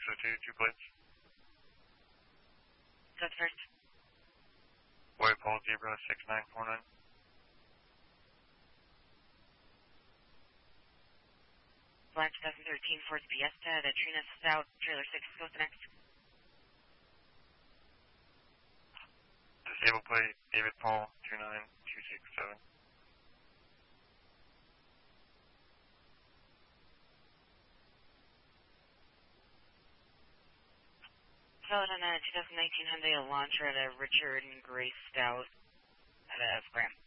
602, 2 plates. That's first. White Paul Zebra 6949. Black 2013 Ford Fiesta, the Trina Stout, trailer 6, go to next. Disabled plate, David Paul 29267. Followed on a 2019 Hyundai Elantra, the Richard and Gray Stout at a F-Gram.